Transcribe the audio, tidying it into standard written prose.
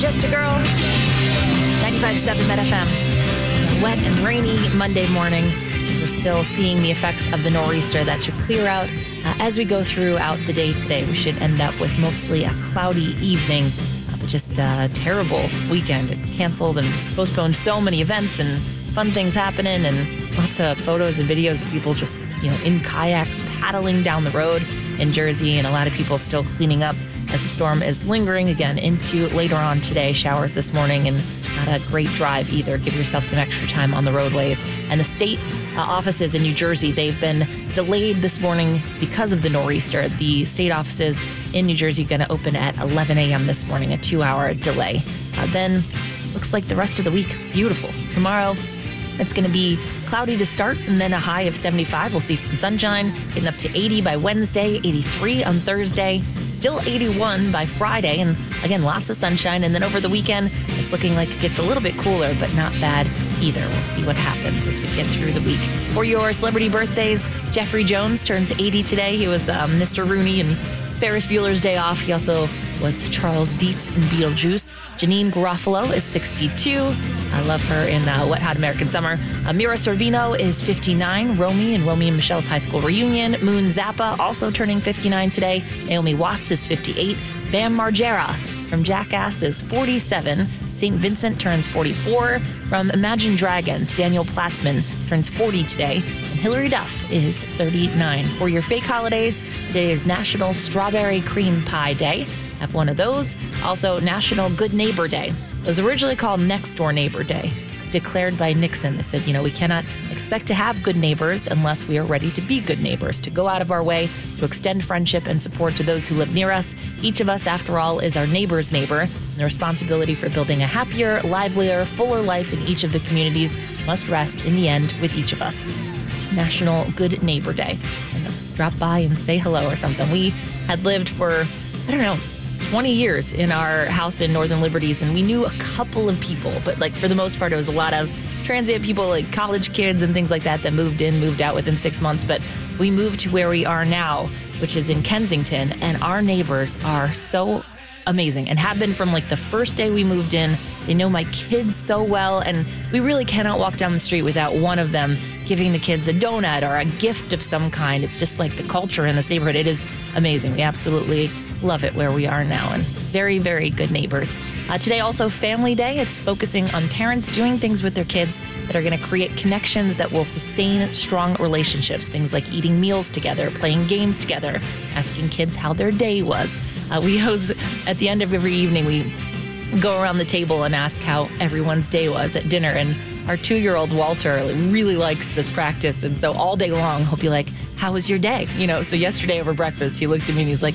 Just a Girl, 95.7 Met FM. Wet and rainy Monday morning, as we're still seeing the effects of the nor'easter. That should clear out as we go throughout the day today. We should end up with mostly a cloudy evening, but just a terrible weekend. It canceled and postponed so many events and fun things happening, and lots of photos and videos of people just, in kayaks paddling down the road in Jersey, and a lot of people still cleaning up as the storm is lingering again into later on today. Showers this morning and not a great drive either. Give yourself some extra time on the roadways. And the state offices in New Jersey, they've been delayed this morning because of the nor'easter. The state offices in New Jersey are going to open at 11 a.m. this morning, a 2-hour delay. Then looks like the rest of the week, beautiful. Tomorrow, it's going to be cloudy to start and then a high of 75. We'll see some sunshine, getting up to 80 by Wednesday, 83 on Thursday, still 81 by Friday, and again, lots of sunshine. And then over the weekend, it's looking like it gets a little bit cooler, but not bad either. We'll see what happens as we get through the week. For your celebrity birthdays, Jeffrey Jones turns 80 today. He was Mr. Rooney and Ferris Bueller's Day Off. He also was Charles Dietz in Beetlejuice. Janine Garofalo is 62. I love her in Wet Hot American Summer. Mira Sorvino is 59. Romy and Michelle's high school reunion. Moon Zappa also turning 59 today. Naomi Watts is 58. Bam Margera from Jackass is 47. St. Vincent turns 44. From Imagine Dragons, Daniel Platzman turns 40 today. And Hilary Duff is 39. For your fake holidays, today is National Strawberry Cream Pie Day. Have one of those. Also, National Good Neighbor Day. It was originally called Next Door Neighbor Day, declared by Nixon. They said, we cannot expect to have good neighbors unless we are ready to be good neighbors, to go out of our way to extend friendship and support to those who live near us. Each of us, after all, is our neighbor's neighbor. And the responsibility for building a happier, livelier, fuller life in each of the communities must rest in the end with each of us. National Good Neighbor Day. And drop by and say hello or something. We had lived for, 20 years in our house in Northern Liberties, and we knew a couple of people, but for the most part, it was a lot of transient people, like college kids and things like that moved in, moved out within 6 months. But we moved to where we are now, which is in Kensington, and our neighbors are so amazing and have been from the first day we moved in. They know my kids so well, and we really cannot walk down the street without one of them giving the kids a donut or a gift of some kind. It's just the culture in this neighborhood. It is amazing. We absolutely love it where we are now, and very, very good neighbors. Today also Family Day. It's focusing on parents doing things with their kids that are going to create connections that will sustain strong relationships. Things like eating meals together, playing games together, asking kids how their day was. We always, at the end of every evening, we go around the table and ask how everyone's day was at dinner. And our 2-year-old Walter really likes this practice. And so all day long, he'll be like, how was your day? So yesterday over breakfast, he looked at me and he's like,